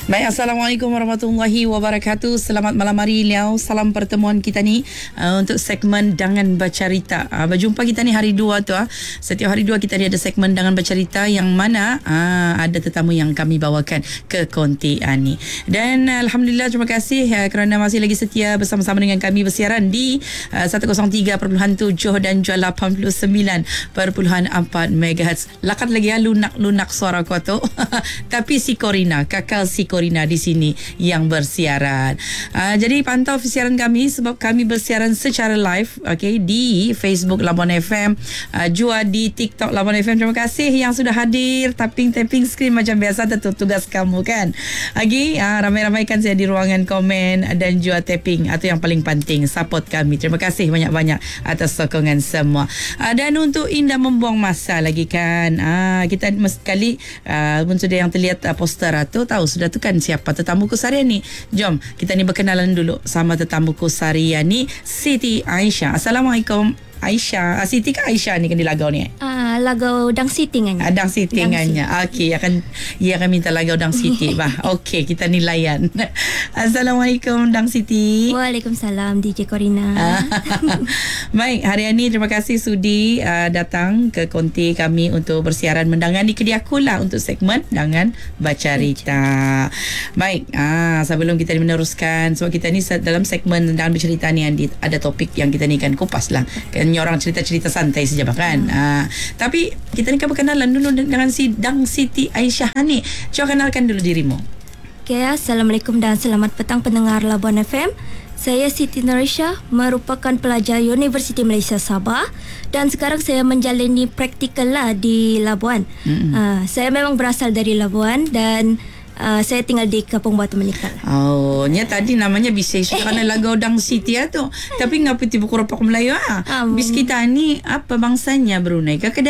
Baik, Assalamualaikum warahmatullahi wabarakatuh. Selamat malam hari Liau. Salam pertemuan kita ni untuk segmen Dangan Bercerita. Berjumpa kita ni hari 2 tu. Setiap hari 2 kita ni ada segmen Dangan Bercerita yang mana ada tetamu yang kami bawakan ke Konti ni. Dan Alhamdulillah, terima kasih kerana masih lagi setia bersama-sama dengan kami bersiaran di 103.7 dan juga 89.4 MHz. Lakat lagi lunak suara kau tu. Tapi si Corina, kakak si Corina di sini yang bersiaran. Jadi pantau siaran kami sebab kami bersiaran secara live, okey, di Facebook Labuan FM, juga di TikTok Labuan FM. Terima kasih yang sudah hadir tapping skrin macam biasa, tentu tugas kamu kan. Lagi ramai-ramaikan saya di ruangan komen dan juga tapping, atau yang paling penting support kami. Terima kasih banyak-banyak atas sokongan semua. Dan untuk indah membuang masa lagi kan, kita sekali pun sudah yang terlihat poster tu tahu sudah tu kan siapa tetamuku seharian ni. Jom kita ni berkenalan dulu sama tetamuku seharian ni, Siti Aisyah. Assalamualaikum Aisyah. Siti ke Aisyah ni kan di lagau ni? Lagau Dang Siti nganya. Dang Siti nganya. Okey, ia akan minta lagau Dang Siti bah. Okey, kita ni layan. Assalamualaikum Dang Siti. Waalaikumsalam DJ Corina. Baik, hari ini terima kasih sudi datang ke konti kami untuk bersiaran mendangani kediaku lah untuk segmen Dangan Bercerita. Baik, sebelum kita meneruskan, sebab kita ni dalam segmen Dangan Bercerita ni ada topik yang kita ni kan kupas lah. Kan orang cerita-cerita santai saja kan. Tapi kita ni kan berkenalan dulu dengan si Dang Siti Aisyah ni. Cuba kenalkan dulu dirimu. Okay, Assalamualaikum dan selamat petang pendengar Labuan FM. Saya Siti Aisyah, merupakan pelajar Universiti Malaysia Sabah dan sekarang saya menjalani praktikal lah di Labuan. Saya memang berasal dari Labuan dan saya tinggal di Kampung Batu Menikal. Oh, ni tadi namanya bisnes kerana lagu Dang Siti tu. Tapi ngapa tiba kurang Melayu Bis kita ni apa bangsanya Brunei?